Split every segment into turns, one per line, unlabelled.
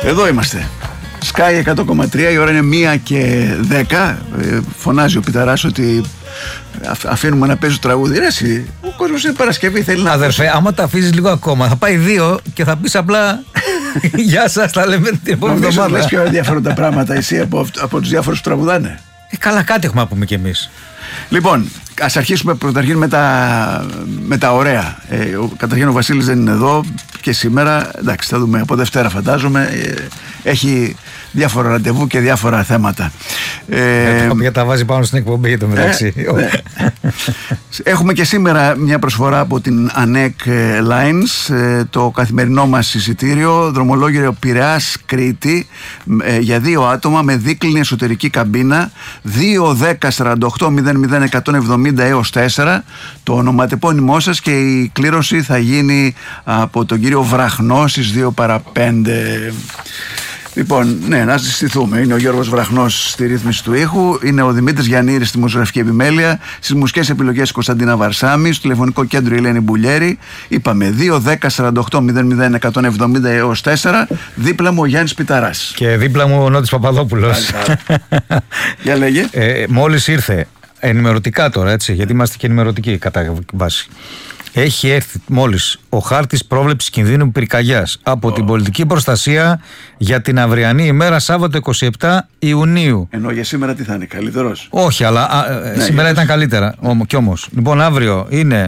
Εδώ είμαστε. Sky 100,3, η ώρα είναι 1:10. Φωνάζει ο Πιταράς ότι αφήνουμε να παίζει το τραγούδι. Ρε εσύ, ο κόσμος είναι Παρασκευή, θέλει να...
Αδερφέ, άμα τα αφήσεις λίγο ακόμα, θα πάει 2 και θα πεις απλά γεια σας, τα λέμε την επόμενη εβδομάδα.
Νομίζω λες πιο ενδιαφέρον τα πράγματα εσύ από τους διάφορους που τραγουδάνε.
Καλά, κάτι έχουμε να πούμε κι εμείς.
Λοιπόν, ας αρχίσουμε πρωταρχήν με τα ωραία. Καταρχήν ο Βασίλης δεν είναι εδώ και σήμερα, εντάξει, θα δούμε από Δευτέρα φαντάζομαι, έχει διάφορα ραντεβού και διάφορα θέματα.
Για τα βάζει πάνω στην εκπομπή για το μεταξύ.
Έχουμε και σήμερα μια προσφορά από την ANEC Lines, το καθημερινό μας εισιτήριο, δρομολόγιο Πειραιάς Κρήτη, για 2 άτομα με δίκλινη εσωτερική καμπίνα, 2-10-48-00-170 έως 4, το ονοματεπώνυμό σας, και η κλήρωση θα γίνει από τον κύριο Βραχνό στις 2 παρα 5. Λοιπόν, ναι, να συστηθούμε. Είναι ο Γιώργος Βραχνός στη ρύθμιση του ήχου, είναι ο Δημήτρης Γιαννήρης στη μουσογραφική επιμέλεια, στις μουσικές επιλογές Κωνσταντίνα Βαρσάμι, στο τηλεφωνικό κέντρο η Ελένη Μπουλιέρη. Είπαμε 2-10-48-00-170 έως 4. Δίπλα μου ο Γιάννης Πιταράς.
Και δίπλα μου ο Νότης Παπαδόπουλος.
Για λέγε.
Μόλις ήρθε, ενημερωτικά τώρα, έτσι, γιατί είμαστε και ενημερωτικοί κατά βάση. Έχει έρθει μόλις ο χάρτης πρόβλεψης κινδύνου πυρκαγιάς από την Πολιτική Προστασία για την αυριανή ημέρα, Σάββατο 27 Ιουνίου.
Ενώ για σήμερα τι θα είναι, καλύτερος?
Όχι, αλλά σήμερα ήταν καλύτερα. Κι όμως. Λοιπόν, αύριο είναι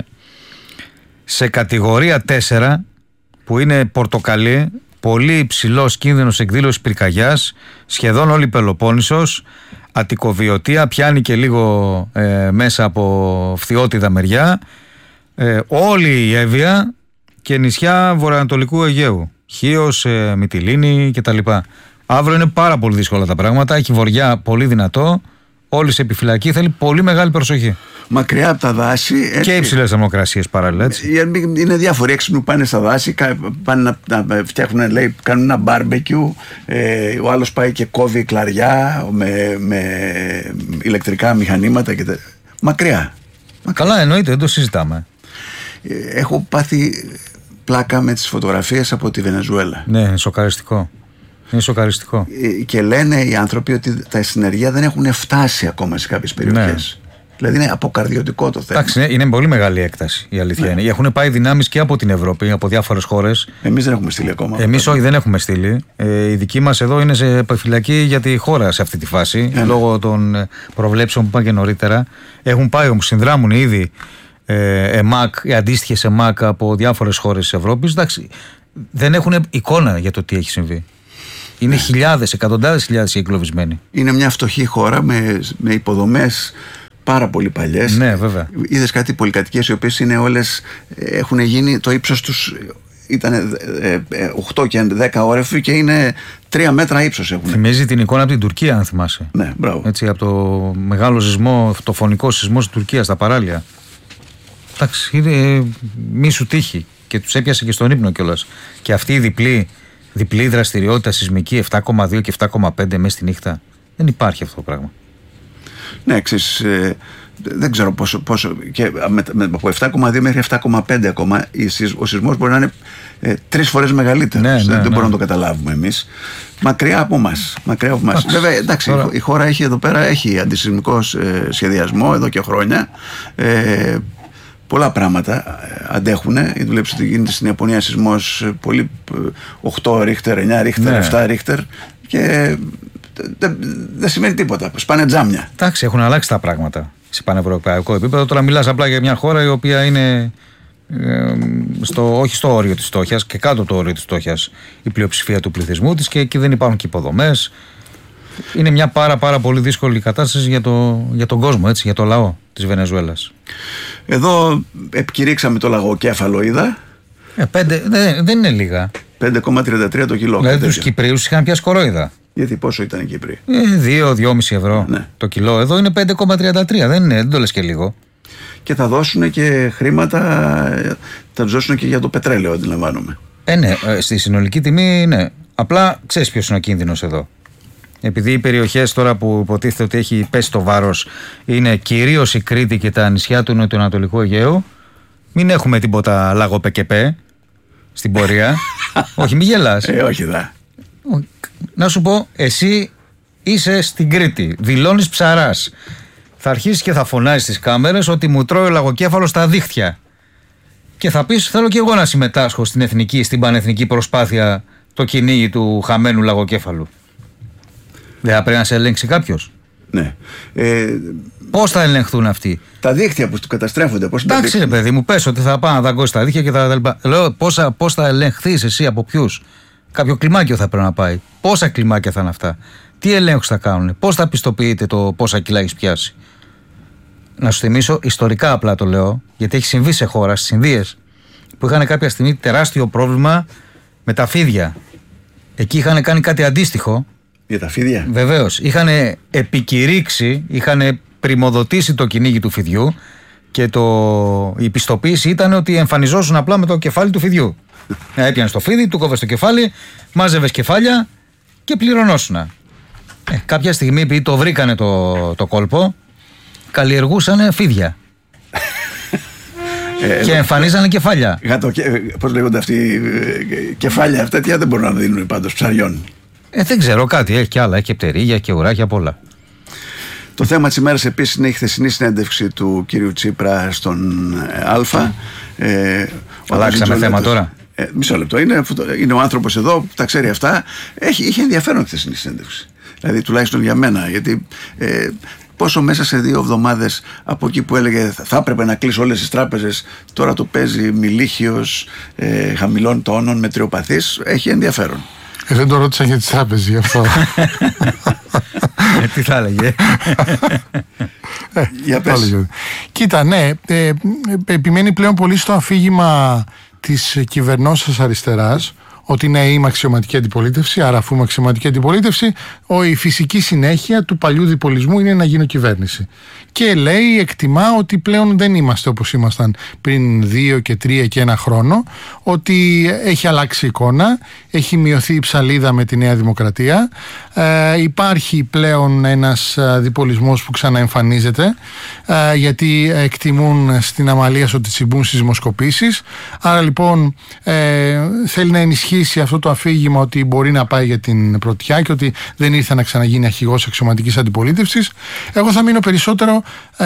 σε κατηγορία 4, που είναι πορτοκαλί, πολύ υψηλός κίνδυνος εκδήλωσης πυρκαγιάς, σχεδόν όλη η Πελοπόννησος, Αττικοβιωτία, πιάνει και λίγο μέσα από Φθιώτιδα μεριά. Όλη η Εύβοια και νησιά βορειοανατολικού Αιγαίου, Χίος, Μυτιλήνη κτλ. Αύριο είναι πάρα πολύ δύσκολα τα πράγματα. Έχει βορειά πολύ δυνατό. Όλοι σε επιφυλακή, θέλει πολύ μεγάλη προσοχή.
Μακριά από τα δάση. Έτσι.
Και υψηλές θερμοκρασίες παράλληλα. Έτσι.
Είναι διάφοροι έξυπνοι που πάνε στα δάση, πάνε να φτιάχνουν, λέει, κάνουν ένα μπάρμπεκιου. Ο άλλος πάει και κόβει κλαριά με ηλεκτρικά μηχανήματα. Μακριά.
Καλά, εννοείται, δεν το συζητάμε.
Έχω πάθει πλάκα με τις φωτογραφίες από τη Βενεζουέλα.
Ναι, είναι σοκαριστικό. Είναι σοκαριστικό.
Και λένε οι άνθρωποι ότι τα συνεργεία δεν έχουν φτάσει ακόμα σε κάποιες περιοχές. Ναι. Δηλαδή είναι αποκαρδιωτικό το θέμα.
Εντάξει, είναι πολύ μεγάλη έκταση, η αλήθεια είναι. Έχουν πάει δυνάμεις και από την Ευρώπη, από διάφορες χώρες.
Εμείς δεν έχουμε στείλει ακόμα.
Εμείς όχι, δεν έχουμε στείλει. Η δική μας εδώ είναι σε επιφυλακή για τη χώρα σε αυτή τη φάση, λόγω των προβλέψεων που είπα και νωρίτερα. Έχουν πάει όμως, συνδράμουν ήδη αντίστοιχες ΕΜΑΚ από διάφορες χώρες της Ευρώπης. Εντάξει, δεν έχουν εικόνα για το τι έχει συμβεί. Είναι χιλιάδες, εκατοντάδες χιλιάδες οι εγκλωβισμένοι. Είναι μια φτωχή χώρα με υποδομές πάρα πολύ παλιές. Ναι, βέβαια. Είδες κάτι, πολυκατοικίες οι οποίες είναι όλες, έχουν γίνει, το ύψος τους ήταν 8 και 10 όρεφοι και είναι 3 μέτρα ύψος έχουν. Θυμίζει την εικόνα από την Τουρκία, αν θυμάσαι. Ναι, μπράβο. Έτσι, από το μεγάλο σεισμό, το φωνικό σεισμό της Τουρκίας, στα παράλια. Εντάξει, μη σου τύχει. Και τους έπιασε και στον ύπνο κιόλας. Και αυτή η διπλή δραστηριότητα σεισμική 7,2 και 7,5 μέσα στη νύχτα. Δεν υπάρχει αυτό το πράγμα. Ναι, εξής, δεν ξέρω πόσο και από 7,2 μέχρι 7,5 ακόμα ο σεισμός μπορεί να είναι 3 φορές μεγαλύτερος. Δεν μπορούμε να το καταλάβουμε εμείς. Μακριά από μας. Βέβαια, εντάξει, τώρα... η χώρα έχει εδώ πέρα, έχει αντισεισμικό σχεδιασμό εδώ και χρόνια. Πολλά πράγματα αντέχουν. Βλέπεις ότι γίνεται στην Ιαπωνία σεισμός πολύ 8 ρίχτερ, 9 ρίχτερ, 7 ρίχτερ και δεν σημαίνει τίποτα. Σπάνε τζάμια. Εντάξει, έχουν αλλάξει τα πράγματα σε πανευρωπαϊκό επίπεδο. Τώρα μιλάς απλά για μια χώρα η οποία είναι όχι στο όριο της φτώχειας και κάτω το όριο της φτώχειας η πλειοψηφία του πληθυσμού της, και εκεί δεν υπάρχουν και υποδομές. Είναι μια πάρα πολύ δύσκολη κατάσταση για τον κόσμο, έτσι, για το λαό της Βενεζουέλας. Εδώ επικηρύξαμε το λαγοκέφαλο, είδα. Δεν είναι λίγα. 5,33 το κιλό. Δηλαδή τους Κυπρίους είχαν πιάσει κορόιδα. Γιατί πόσο ήταν οι Κύπροι? 2-2,5 ευρώ το κιλό. Εδώ είναι 5,33. Δεν το λες και λίγο. Και θα δώσουν και χρήματα, θα τους δώσουν και για το πετρέλαιο, αντιλαμβάνομαι. Ναι, στη συνολική τιμή, ναι. Απλά ξέρεις ποιος είναι ο κίνδυνος εδώ. Επειδή οι περιοχές τώρα που υποτίθεται ότι έχει πέσει το βάρος είναι κυρίως η Κρήτη και τα νησιά του νοτιοανατολικού Αιγαίου, μην έχουμε τίποτα λαγοπεκεπέ στην πορεία. Όχι, μη γελάς. Όχι δα. Να σου πω, εσύ είσαι στην Κρήτη, δηλώνεις ψαράς. Θα αρχίσεις και θα φωνάζεις στις κάμερες ότι μου τρώει ο λαγοκέφαλος στα δίχτυα. Και θα πεις, θέλω και εγώ να συμμετάσχω στην πανεθνική προσπάθεια το κυνήγι του χαμένου λαγοκέφαλου. Δεν θα πρέπει να σε ελέγξει κάποιος?
Ναι.
Πώς θα ελεγχθούν αυτοί?
Τα δίχτυα που του καταστρέφονται.
Εντάξει, ρε παιδί μου, πες ότι θα πάω να δαγκώσει τα δίχτυα και τα λοιπά. Λέω, πώς θα ελεγχθείς εσύ, από ποιους? Κάποιο κλιμάκιο θα πρέπει να πάει. Πόσα κλιμάκια θα είναι αυτά? Τι ελέγχους θα κάνουν? Πώς θα πιστοποιείτε το πόσα κιλά έχεις πιάσει? Να σου θυμίσω, ιστορικά απλά το λέω, γιατί έχει συμβεί σε χώρα, στις Ινδίες, που είχαν κάποια στιγμή τεράστιο πρόβλημα με τα φίδια. Εκεί είχαν κάνει κάτι αντίστοιχο.
Για τα φίδια.
Βεβαίως. Είχαν επικηρύξει, είχαν πρημοδοτήσει το κυνήγι του φιδιού και η πιστοποίηση ήταν ότι εμφανιζόσουν απλά με το κεφάλι του φιδιού. Έπιανες το φίδι, του κόβες το κεφάλι, μάζευες κεφάλια και πληρωνόσουνα. Κάποια στιγμή, επειδή το βρήκανε το κόλπο, καλλιεργούσαν φίδια. Και εμφανίζανε κεφάλια.
Πώς λέγονται αυτοί κεφάλια αυτά, τι δεν μπορούν να δίνουν πάντως ψαριών?
Δεν ξέρω, κάτι έχει κι άλλα. Έχει και πτερίγια και ουράκια, πολλά.
Το θέμα της ημέρας επίσης είναι η χθεσινή συνέντευξη του κύριου Τσίπρα στον Αλφα.
Αλλάξαμε θέμα τώρα.
Μισό λεπτό. Είναι ο άνθρωπος εδώ που τα ξέρει αυτά. Είχε ενδιαφέρον χθεσινή συνέντευξη. Δηλαδή, τουλάχιστον για μένα. Γιατί πόσο μέσα σε 2 εβδομάδες από εκεί που έλεγε θα έπρεπε να κλείσει όλες τις τράπεζες, τώρα το παίζει μιλίχιος, χαμηλών τόνων, μετριοπαθής. Έχει ενδιαφέρον.
Δεν το ρώτησα για τις τράπεζες, γι' αυτό.
Τι θα έλεγε?
Για πες.
Κοίτα, ναι, επιμένει πλέον πολύ στο αφήγημα της κυβερνώσας αριστεράς, ότι ναι, είμαι αξιωματική αντιπολίτευση, άρα αφού είμαι αξιωματική αντιπολίτευση, η φυσική συνέχεια του παλιού διπολισμού είναι να γίνω κυβέρνηση. Και λέει, εκτιμά ότι πλέον δεν είμαστε όπως ήμασταν πριν 2 και 3 και 1 χρόνο, ότι έχει αλλάξει η εικόνα, έχει μειωθεί η ψαλίδα με τη Νέα Δημοκρατία, υπάρχει πλέον ένας διπολισμός που ξαναεμφανίζεται, γιατί εκτιμούν στην αμαλία ότι τσιμπούν στις δημοσκοπήσεις, άρα λοιπόν θέλει να ενισχύσει αυτό το αφήγημα ότι μπορεί να πάει για την πρωτιά και ότι δεν ήρθε να ξαναγίνει αρχηγός αξιωματικής αντιπολίτευσης. Εγώ θα μείνω περισσότερο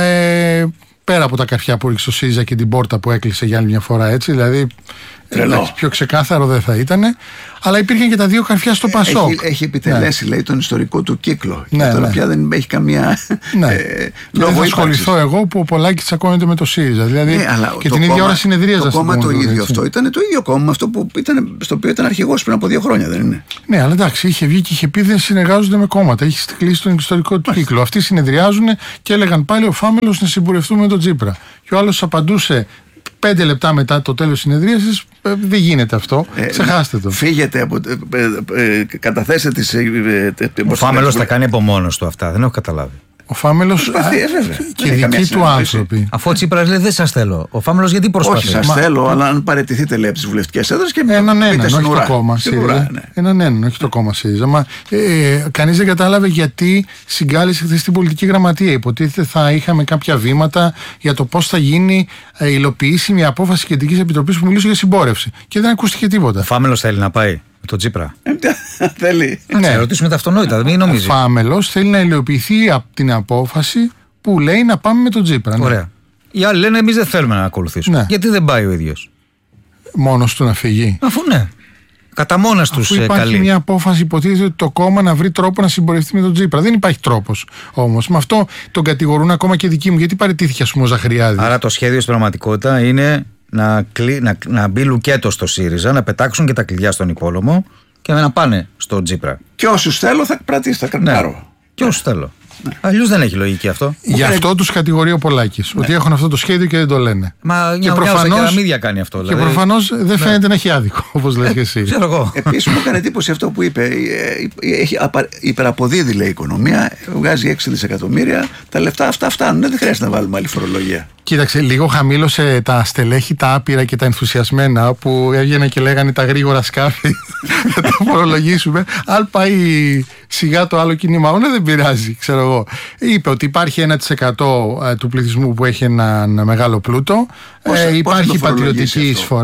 πέρα από τα καρφιά που ρίξε ο ΣΥΡΙΖΑ και την πόρτα που έκλεισε για άλλη μια φορά, έτσι, δηλαδή πιο ξεκάθαρο δεν θα ήταν, αλλά υπήρχαν και τα 2 καρφιά στο ΠΑΣΟΚ.
Έχει επιτελέσει, λέει, τον ιστορικό του κύκλο. Και τώρα πια δεν έχει καμία
λόγο. Δεν ασχοληθώ εγώ που ο Πολάκης τσακώνεται με το ΣΥΡΙΖΑ. Δηλαδή και την ίδια ώρα συνεδρίαζα.
Το κόμμα το ίδιο αυτό ήταν το ίδιο κόμμα αυτό που στο οποίο ήταν αρχηγός πριν από 2 χρόνια, δεν είναι?
Ναι, αλλά εντάξει, είχε βγει και είχε πει δεν συνεργάζονται με κόμματα. Έχει κλείσει τον ιστορικό του κύκλο. Αυτοί συνεδριάζουν και έλεγαν πάλι ο Φάμελος να συμπορευτούμε με τον Τσίπρα. Και ο άλλος απαντούσε 5 λεπτά μετά το τέλος της συνεδρίασης, δεν γίνεται αυτό. Ξεχάστε το.
Φύγετε από. Καταθέστε τις.
Ο Φάμελος τα κάνει από μόνος του αυτά. Δεν έχω καταλάβει.
Ο Φάμελος και οι δικοί του άνθρωποι.
Αφού ο Τσίπρας λέει δεν σας θέλω. Ο Φάμελος γιατί προσπαθεί?
Όχι, σας θέλω, αλλά αν παραιτηθείτε, λέει, από τις βουλευτικές έδρες και
έναν όχι το κόμμα ΣΥΡΙΖΑ. Έναν, όχι το κόμμα ΣΥΡΙΖΑ. Μα κανείς δεν κατάλαβε γιατί συγκάλεσε χθες την πολιτική γραμματεία. Υποτίθεται θα είχαμε κάποια βήματα για το πώς θα γίνει υλοποιήσιμη απόφαση Κεντρικής Επιτροπής που μιλούσε για συμπόρευση. Και δεν ακούστηκε τίποτα.
Ο Φάμελος θέλει να πάει με τον Τσίπρα.
Θέλει.
Να ρωτήσουμε τα αυτονόητα, μην νομίζει.
Ο Φάμελος θέλει να υλοποιηθεί την απόφαση που λέει να πάμε με τον Τσίπρα.
Ωραία. Ναι. Οι άλλοι λένε εμείς δεν θέλουμε να ακολουθήσουμε. Ναι. Γιατί δεν πάει ο ίδιος?
Μόνος του να φύγει.
Αφού ναι. Κατά μόνας τους καλεί.
Υπάρχει μια απόφαση, υποτίθεται ότι το κόμμα να βρει τρόπο να συμπορευτεί με τον Τσίπρα. Δεν υπάρχει τρόπος όμως. Με αυτό τον ακόμα και δικοί μου. Γιατί παραιτήθηκε, ας πούμε, ο Ζαχριάδης.
Άρα το σχέδιο στην πραγματικότητα είναι να μπει λουκέτο στο ΣΥΡΙΖΑ, να πετάξουν και τα κλειδιά στον υπόλομο και να πάνε στον Τσίπρα.
Και όσους θέλω θα κρατήσω, θα κρατάρω.
Ναι. Και όσους θέλω. Ναι. Αλλιώς δεν έχει λογική αυτό.
Γι' αυτό τους κατηγορεί ο Πολάκης. Ναι. Ότι έχουν αυτό το σχέδιο και δεν το λένε.
Μα και προφανώς κάνει αυτό.
Δηλαδή. Και προφανώς δεν φαίνεται να έχει άδικο, όπως λες και εσύ.
Ξέρω εγώ.
Επίσης μου έκανε εντύπωση αυτό που είπε. Υπεραποδίδει, λέει, η οικονομία. Βγάζει 6 δισεκατομμύρια. Τα λεφτά αυτά φτάνουν. Δεν χρειάζεται να βάλουμε άλλη φορολογία.
Κοίταξε, λίγο χαμήλωσε τα στελέχη, τα άπειρα και τα ενθουσιασμένα που έβγαινε και λέγανε τα γρήγορα σκάφη. Θα τα φορολογήσουμε. Αν πάει σιγά το άλλο κίνημα, δεν πειράζει, ξέρω εγώ. Είπε ότι υπάρχει 1% του πληθυσμού που έχει έναν μεγάλο πλούτο. Υπάρχει πατριωτική εισφορά.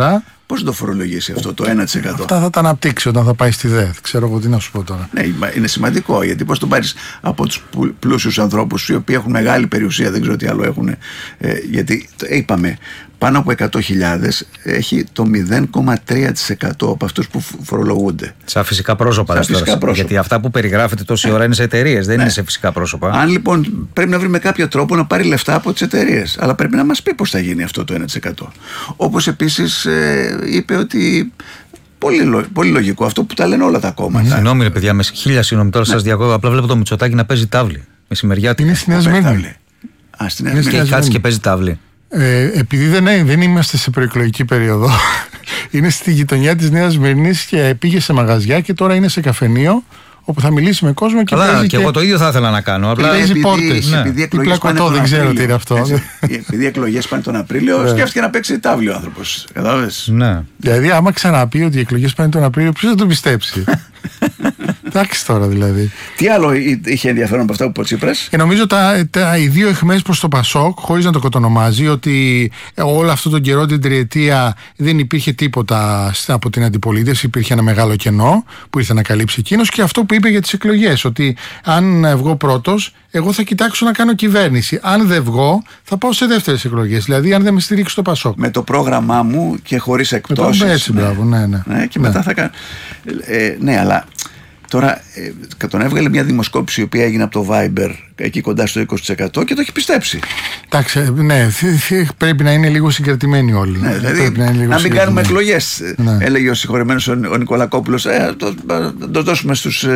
Πώς το φορολογήσει αυτό το 1%?
Αυτά θα τα αναπτύξει όταν θα πάει στη ΔΕΘ. Ξέρω εγώ τι να σου πω τώρα.
Ναι, είναι σημαντικό, γιατί πώς το πάρεις από τους πλούσιους ανθρώπους οι οποίοι έχουν μεγάλη περιουσία, δεν ξέρω τι άλλο έχουν. Γιατί είπαμε, πάνω από 100.000 έχει το 0,3% από αυτούς που φορολογούνται.
Σαν φυσικά πρόσωπα. Γιατί αυτά που περιγράφετε τόση ώρα είναι σε εταιρείες, δεν είναι σε φυσικά πρόσωπα.
Αν λοιπόν πρέπει να βρει με κάποιο τρόπο να πάρει λεφτά από τις εταιρείες, αλλά πρέπει να μας πει πώς θα γίνει αυτό το 1%. Όπως επίσης είπε ότι. Πολύ λογικό αυτό που τα λένε όλα τα κόμματα.
Συγγνώμη, ρε παιδιά, με 1000 συγγνώμη, τώρα σας διακόπτω. Απλά βλέπω το Μητσοτάκη να παίζει τάβλη. Μεσημεριάτικα.
Είναι στη Νέα Σμύρνη.
Και κάτσε και παίζει τάβλη.
Επειδή δεν είμαστε σε προεκλογική περίοδο, είναι στη γειτονιά της Νέας Σμύρνης και πήγε σε μαγαζιά και τώρα είναι σε καφενείο όπου θα μιλήσει με κόσμο και παίζει.
Και εγώ το ίδιο θα ήθελα να κάνω. Απλά
παίζει πόρτες. Δεν ξέρω τι είναι αυτό.
Επειδή οι εκλογές πάνε τον Απρίλιο, σκέφτηκε να παίξει τάβλη ο άνθρωπος. Κατάλαβες.
Δηλαδή, άμα ξαναπεί ότι οι εκλογές πάνε τον Απρίλιο, ποιος θα το πιστέψει? Εντάξει τώρα δηλαδή.
Τι άλλο είχε ενδιαφέρον από αυτά που είπε ο Τσίπρας?
Νομίζω οι δύο αιχμές προς το Πασόκ, χωρίς να το κοτονομάζει, ότι όλο αυτό τον καιρό, την τριετία, δεν υπήρχε τίποτα από την αντιπολίτευση. Υπήρχε ένα μεγάλο κενό που ήρθε να καλύψει εκείνος, και αυτό που είπε για τις εκλογές, ότι αν βγω πρώτος, εγώ θα κοιτάξω να κάνω κυβέρνηση. Αν δεν βγω, θα πάω σε δεύτερες εκλογές. Δηλαδή, αν δεν με στηρίξει το Πασόκ.
Με το πρόγραμμά μου και χωρίς εκπτώσεις.
Έτσι, μπράβο, ναι.
Και μετά θα κάνω. Ναι, αλλά. Τώρα τον έβγαλε μια δημοσκόπηση η οποία έγινε από το Viber εκεί κοντά στο 20% και το έχει πιστέψει.
Εντάξει, ναι, πρέπει να είναι λίγο συγκρατημένοι όλοι.
Ναι, δηλαδή να μην κάνουμε εκλογές, έλεγε ο συγχωρεμένος ο Νικολακόπουλος, να το δώσουμε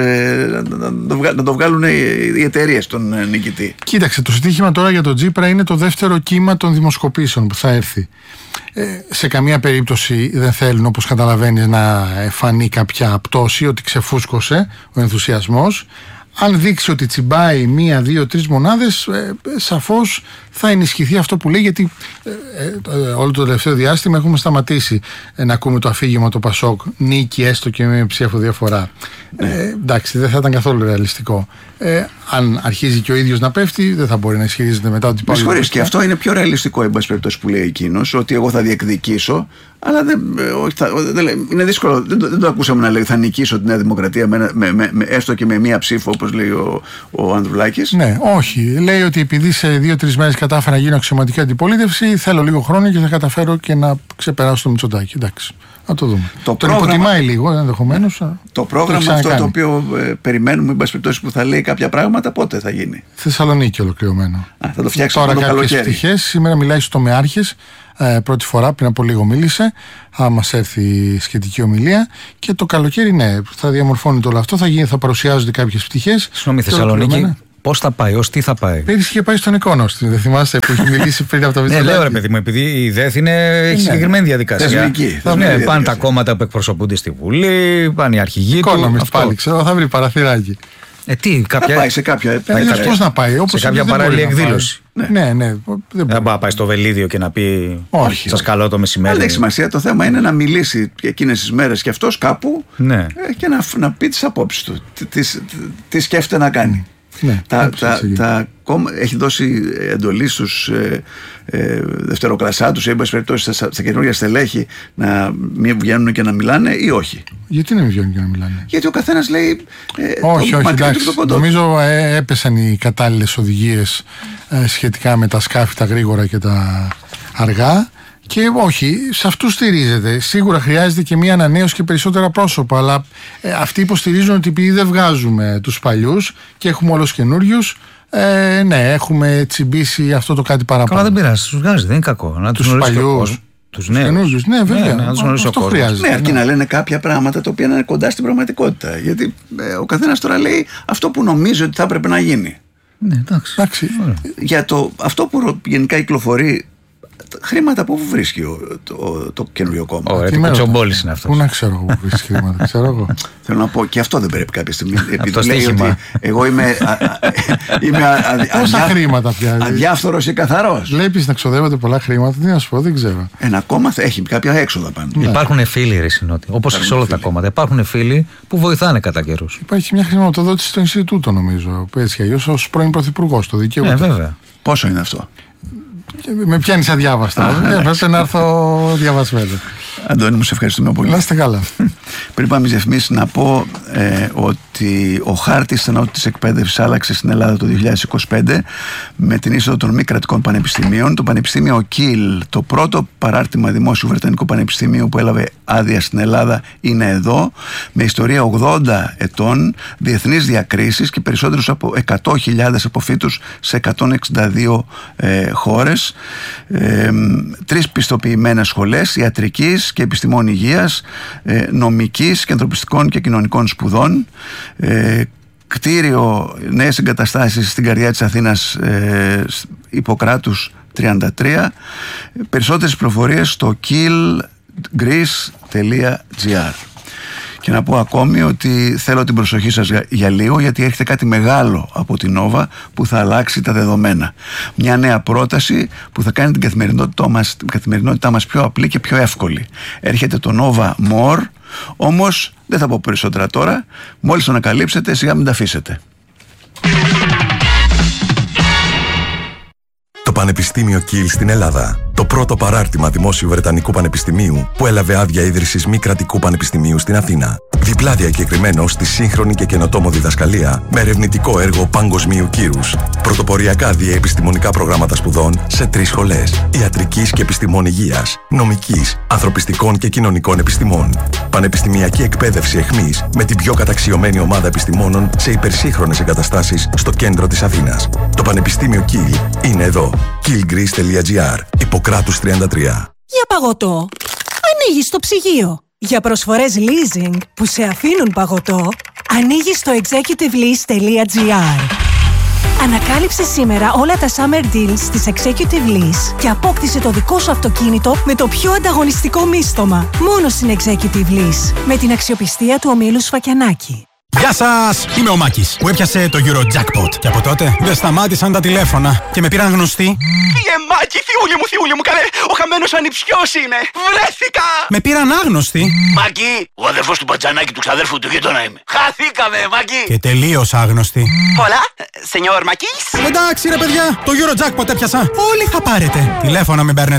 να το βγάλουν οι εταιρείες τον νικητή.
Κοίταξε, το στοίχημα τώρα για τον Τσίπρα είναι το δεύτερο κύμα των δημοσκοπήσεων που θα έρθει. Σε καμία περίπτωση δεν θέλουν, όπως καταλαβαίνεις, να φανεί κάποια πτώση, ότι ξεφούσκωσε ο ενθουσιασμός. Αν δείξει ότι τσιμπάει 1, 2, 3 μονάδες, σαφώς θα ενισχυθεί αυτό που λέει, γιατί όλο το τελευταίο διάστημα έχουμε σταματήσει να ακούμε το αφήγημα το Πασόκ νίκη έστω και με ψήφο διαφορά. Εντάξει, δεν θα ήταν καθόλου ρεαλιστικό. Αν αρχίζει και ο ίδιος να πέφτει, δεν θα μπορεί να ισχυρίζεται μετά ότι
πάει. Με και αυτό είναι πιο ρεαλιστικό, εν πάση περιπτώσει, που λέει εκείνος, ότι εγώ θα διεκδικήσω, αλλά είναι δύσκολο. Δεν το ακούσαμε να λέει θα νικήσω τη Νέα Δημοκρατία έστω και με 1 ψήφο, όπως λέει ο Ανδρουλάκης. Ναι,
όχι. Λέει ότι επειδή σε 2-3 μέρες κατάφερα να γίνω αξιωματική αντιπολίτευση, θέλω λίγο χρόνο και θα καταφέρω και να ξεπεράσω το Μητσοτάκη. Εντάξει. Να το δούμε. Τον υποτιμάει λίγο ενδεχομένως.
Το πρόγραμμα αυτό το οποίο περιμένουμε, εν πάση περιπτώσει, που θα λέει κάποια πράγματα, πότε θα γίνει?
Θεσσαλονίκη ολοκληρωμένο.
Θα το φτιάξουμε τώρα το καλοκαίρι.
Πτυχές. Σήμερα μιλάει στους τομεάρχες. Πρώτη φορά, πριν από λίγο μίλησε. Μας έρθει η σχετική ομιλία. Και το καλοκαίρι, ναι, θα διαμορφώνεται όλο αυτό. Θα παρουσιάζονται κάποιες πτυχές.
Συγγνώμη, Θεσσαλονίκη. Πώς θα πάει, ως τι θα πάει?
Πέρυσι είχε πάει στον Εικόνος, δεν θυμάστε που είχε μιλήσει πριν από τα
Μητσοτάκη? Ναι, λέω ρε παιδί μου, επειδή η ΔΕΘ έχει συγκεκριμένη διαδικασία. Πάνε τα κόμματα που εκπροσωπούνται στη Βουλή, πάνε οι αρχηγοί του.
Economist πάλι, ξέρω, θα βρει παραθυράκι.
Θα πάει σε κάποια.
Πώς να πάει,
σε κάποια παράλληλη εκδήλωση.
Ναι.
Δεν μπορεί να πάει στο Βελίδιο και να πει σας καλώ το μεσημέρι.
Δεν έχει σημασία. Το θέμα είναι να μιλήσει εκείνες τις μέρες και αυτός κάπου και να πει τις απόψεις του. Τι σκέφτεται να κάνει.
Ναι,
έχει δώσει εντολή στους δευτεροκλασσάτους ή εν πάση περιπτώσει στα καινούργια στελέχη να μην βγαίνουν και να μιλάνε ή όχι?
Γιατί να μην βγαίνουν και να μιλάνε?
Γιατί ο καθένας λέει
όχι, εντάξει, νομίζω έπεσαν οι κατάλληλες οδηγίες σχετικά με τα σκάφη τα γρήγορα και τα αργά. Και όχι, σε αυτούς στηρίζεται. Σίγουρα χρειάζεται και μία ανανέωση και περισσότερα πρόσωπα. Αλλά αυτοί υποστηρίζουν ότι επειδή δεν βγάζουμε τους παλιούς και έχουμε όλους καινούριους, ναι, έχουμε τσιμπήσει αυτό το κάτι παραπάνω.
Καλά, δεν πειράζει, τους βγάζει, δεν είναι κακό. Να τους
παλιούς, τους νέους. Ναι, βέβαια.
Να τους γνωρίσει ο κόσμος.
Χρειάζεται.
Ναι, αρκεί να λένε κάποια πράγματα τα οποία είναι κοντά στην πραγματικότητα. Γιατί ο καθένας τώρα λέει αυτό που νομίζει ότι θα έπρεπε να γίνει.
Ναι, εντάξει.
Για αυτό που γενικά κυκλοφορεί. Χρήματα που βρίσκει το καινούριο κόμμα?
Ωραία, τι κουτσομπόλης είναι αυτός.
Πού να ξέρω εγώ που βρίσκει χρήματα, ξέρω εγώ.
Θέλω να πω και αυτό δεν πρέπει κάποια στιγμή.
Αυτό στοίχημα.
Εγώ είμαι
πόσα χρήματα πια.
Αδιάφθορος ή καθαρός.
Βλέπεις να ξοδεύονται πολλά χρήματα, τι να σου πω, δεν ξέρω.
Ένα κόμμα θα έχει κάποια έξοδα πάνω.
Υπάρχουν φίλοι, ρε Συνότη, όπως και σε όλα τα κόμματα. Υπάρχουν φίλοι που βοηθάνε κατά καιρούς.
Υπάρχει μια χρηματοδότηση στο Ινστιτούτο, νομίζω. Έτσι αλλιώς ως πρώην πρωθυπουργός το δικαίωμα.
Βέβαια.
Πόσο είναι αυτό?
Με πιάνεις αδιάβαστα. Πρέπει να έρθω διαβασμένο.
Αντώνη μου, σε ευχαριστούμε πολύ.
Να είστε καλά.
Πριν πάμε στις διαφημίσεις, να πω ότι ο χάρτης της εκπαίδευσης άλλαξε στην Ελλάδα το 2025 με την είσοδο των μη κρατικών πανεπιστημίων. Το Πανεπιστήμιο Κιλ, το πρώτο παράρτημα δημόσιου βρετανικού πανεπιστημίου που έλαβε άδεια στην Ελλάδα, είναι εδώ, με ιστορία 80 ετών, διεθνείς διακρίσεις και περισσότερους από 100.000 αποφύτους σε 162 χώρες. 3 πιστοποιημένες σχολές ιατρικής και επιστημών υγείας, νομικής και ανθρωπιστικών και κοινωνικών σπουδών, κτίριο, νέες εγκαταστάσεις στην καρδιά της Αθήνας, Ιπποκράτους 33. Περισσότερες πληροφορίες στο killgreece.gr. Και να πω ακόμη ότι θέλω την προσοχή σας για λίγο, γιατί έρχεται κάτι μεγάλο από την Nova που θα αλλάξει τα δεδομένα. Μια νέα πρόταση που θα κάνει την καθημερινότητά μας πιο απλή και πιο εύκολη. Έρχεται το Nova More, όμως δεν θα πω περισσότερα τώρα. Μόλις το ανακαλύψετε, σιγά μην τα αφήσετε.
Το Πανεπιστήμιο Κιλ στην Ελλάδα. Το πρώτο παράρτημα δημόσιου βρετανικού πανεπιστημίου που έλαβε άδεια ίδρυσης μη κρατικού πανεπιστημίου στην Αθήνα. Διπλά διακεκριμένο στη σύγχρονη και καινοτόμο διδασκαλία με ερευνητικό έργο παγκοσμίου κύρους. Πρωτοποριακά διαεπιστημονικά προγράμματα σπουδών σε 3 σχολές. Ιατρικής και επιστημών υγείας, νομικής, ανθρωπιστικών και κοινωνικών επιστημών. Πανεπιστημιακή εκπαίδευση εχμής με την πιο καταξιωμένη ομάδα επιστημόνων σε υπερσύγχρονες εγκαταστάσεις στο κέντρο της Αθήνας. Το Πανεπιστήμιο Κιλ είναι εδώ. killgreece.gr. Ιπποκράτους 33.
Για παγωτό, ανοίγεις το ψυγείο. Για προσφορές leasing που σε αφήνουν παγωτό, ανοίγεις το executivelease.gr. Ανακάλυψε σήμερα όλα τα summer deals της Executive Lease και απόκτησε το δικό σου αυτοκίνητο με το πιο ανταγωνιστικό μίστομα. Μόνο στην Executive Lease, με την αξιοπιστία του ομίλου Σφακιανάκη.
Γεια σας! Είμαι ο Μάκης που έπιασε το Eurojackpot και από τότε δεν σταμάτησαν τα τηλέφωνα και με πήραν γνωστοί.
Μάκη, θειούλη μου, καλέ! Ο χαμένος ανιψιός είμαι! Βρέθηκα!
Με πήραν άγνωστοι.
Μάκη, ο αδερφός του μπατζανάκι του ξαδέρφου του γείτονα είμαι. Χαθήκαμε, Μάκη!
Και τελείως άγνωστοι.
Hola, señor Μάκης.
Εντάξει ρε παιδιά, το Eurojackpot έπιασα. Όλοι θα πάρετε. Τηλέφωνα με παίρνετε.